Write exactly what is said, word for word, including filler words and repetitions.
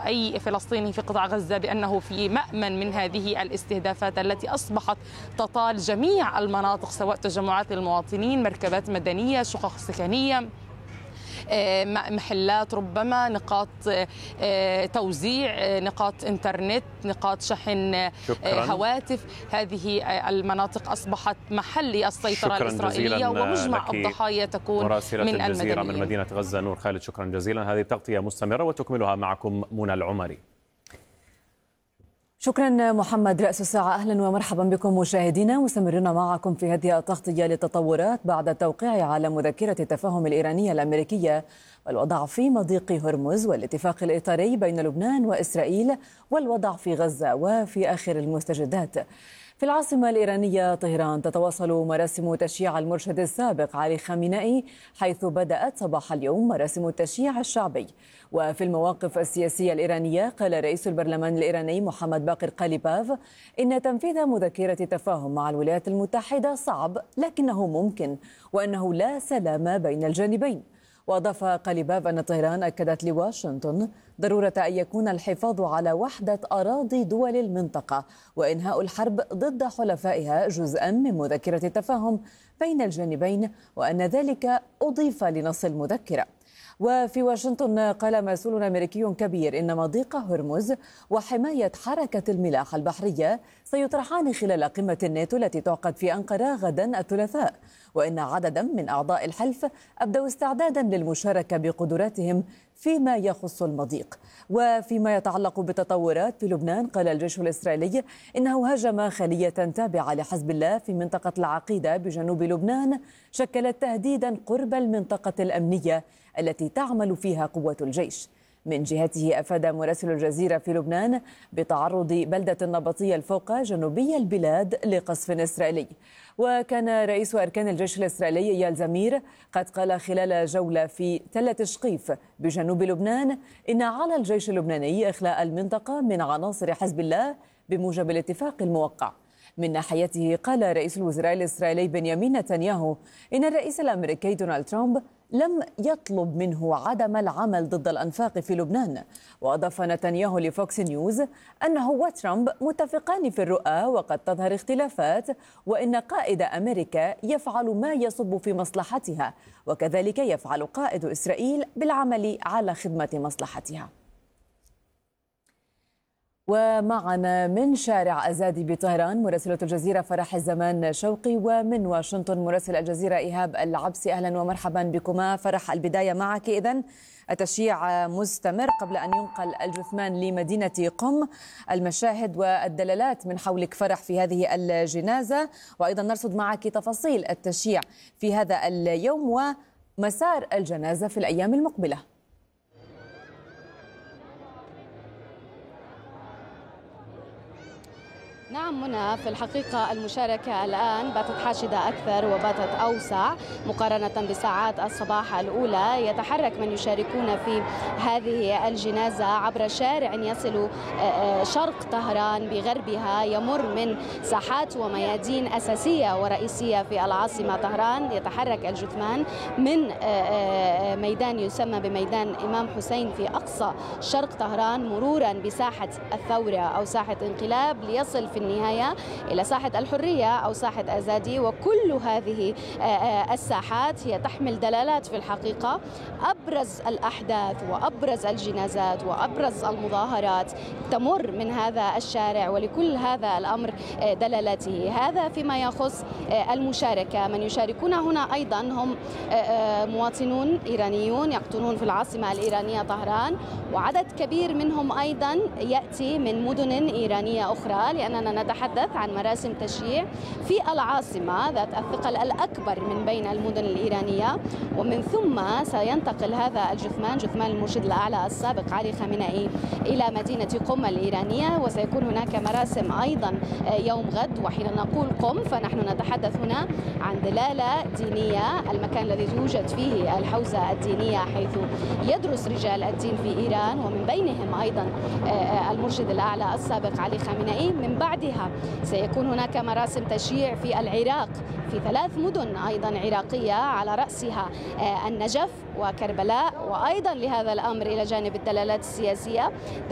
أي فلسطيني في قطاع غزة بأنه في مأمن من هذه الاستهدافات التي أصبحت تطال جميع المناطق، سواء تجمعات المواطنين، مركبات مدنية، شقق سكنية، محلات، ربما نقاط توزيع، نقاط انترنت، نقاط شحن شكراً. هواتف. هذه المناطق أصبحت محل السيطرة الإسرائيلية، ومجمع الضحايا تكون من الجزيرة من مدينة غزة. نور خالد، شكرا جزيلا. هذه التغطية مستمرة وتكملها معكم منى العمري. شكرا محمد. رأس الساعة، أهلا ومرحبا بكم مشاهدينا، مستمرين معكم في هذه التغطية للتطورات بعد التوقيع على مذكرة التفاهم الإيرانية الأمريكية والوضع في مضيق هرمز والاتفاق الإطاري بين لبنان وإسرائيل والوضع في غزة وفي آخر المستجدات. في العاصمة الإيرانية طهران تتواصل مراسم تشييع المرشد السابق علي خامنئي، حيث بدأت صباح اليوم مراسم التشييع الشعبي. وفي المواقف السياسية الإيرانية قال رئيس البرلمان الإيراني محمد باقر قاليباف إن تنفيذ مذكرة التفاهم مع الولايات المتحدة صعب لكنه ممكن، وأنه لا سلام بين الجانبين. وأضاف قاليباف أن طهران أكدت لواشنطن ضرورة أن يكون الحفاظ على وحدة أراضي دول المنطقة وإنهاء الحرب ضد حلفائها جزءا من مذكرة التفاهم بين الجانبين، وأن ذلك أضيف لنص المذكرة. وفي واشنطن قال مسؤول أمريكي كبير إن مضيق هرمز وحماية حركة الملاحة البحرية سيطرحان خلال قمة الناتو التي تعقد في أنقرة غدا الثلاثاء، وإن عددا من أعضاء الحلف أبدوا استعدادا للمشاركة بقدراتهم فيما يخص المضيق. وفيما يتعلق بالتطورات في لبنان قال الجيش الإسرائيلي إنه هاجم خلية تابعة لحزب الله في منطقة العقيدة بجنوب لبنان شكلت تهديدا قرب المنطقة الأمنية التي تعمل فيها قوة الجيش. من جهته أفاد مراسل الجزيرة في لبنان بتعرض بلدة النبطية الفوقة جنوبي البلاد لقصف إسرائيلي. وكان رئيس أركان الجيش الإسرائيلي إيال زمير قد قال خلال جولة في تلة تشقيف بجنوب لبنان إن على الجيش اللبناني إخلاء المنطقة من عناصر حزب الله بموجب الاتفاق الموقع. من ناحيته قال رئيس الوزراء الإسرائيلي بنيامين نتنياهو إن الرئيس الأمريكي دونالد ترامب لم يطلب منه عدم العمل ضد الأنفاق في لبنان. وأضاف نتنياهو لفوكس نيوز أنه وترامب متفقان في الرؤى وقد تظهر اختلافات، وإن قائد أمريكا يفعل ما يصب في مصلحتها، وكذلك يفعل قائد إسرائيل بالعمل على خدمة مصلحتها. ومعنا من شارع أزادي بطهران مراسلة الجزيرة فرح الزمان شوقي، ومن واشنطن مراسل الجزيرة إيهاب العبسي. أهلا ومرحبا بكما. فرح، البداية معك. إذن التشييع مستمر قبل أن ينقل الجثمان لمدينة قم. المشاهد والدلالات من حولك فرح في هذه الجنازة، وأيضا نرصد معك تفاصيل التشييع في هذا اليوم ومسار الجنازة في الأيام المقبلة. نعم منى، في الحقيقة المشاركة الآن باتت حاشدة أكثر وباتت أوسع مقارنة بساعات الصباح الأولى. يتحرك من يشاركون في هذه الجنازة عبر شارع يصل شرق طهران بغربها، يمر من ساحات وميادين أساسية ورئيسية في العاصمة طهران. يتحرك الجثمان من ميدان يسمى بميدان إمام حسين في أقصى شرق طهران مرورا بساحة الثورة أو ساحة انقلاب ليصل في النهاية إلى ساحة الحرية أو ساحة أزادي. وكل هذه الساحات هي تحمل دلالات في الحقيقة. أبرز الأحداث وأبرز الجنازات وأبرز المظاهرات تمر من هذا الشارع، ولكل هذا الأمر دلالاته. هذا فيما يخص المشاركة. من يشاركون هنا أيضا هم مواطنون إيرانيون يقطنون في العاصمة الإيرانية طهران، وعدد كبير منهم أيضا يأتي من مدن إيرانية أخرى، لأننا نتحدث عن مراسم تشييع في العاصمة ذات الثقل الأكبر من بين المدن الإيرانية. ومن ثم سينتقل هذا الجثمان، جثمان المرشد الأعلى السابق علي خامنئي، إلى مدينة قم الإيرانية. وسيكون هناك مراسم أيضا يوم غد. وحين نقول قم فنحن نتحدث هنا عن دلالة دينية، المكان الذي توجد فيه الحوزة الدينية حيث يدرس رجال الدين في إيران، ومن بينهم أيضا المرشد الأعلى السابق علي خامنئي. من بعدها سيكون هناك مراسم تشييع في العراق في ثلاث مدن أيضا عراقية، على رأسها النجف وكربلاء. وأيضا لهذا الأمر إلى جانب الدلالات السياسية